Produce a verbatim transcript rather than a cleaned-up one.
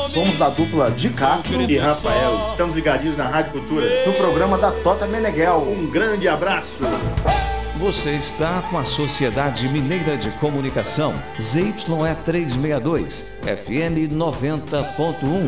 Somos da dupla de Castro e Rafael. Estamos ligadinhos na Rádio Cultura, no programa da Tota Meneghel. Um grande abraço. Você está com a Sociedade Mineira de Comunicação, Z Y E trezentos e sessenta e dois, F M noventa ponto um.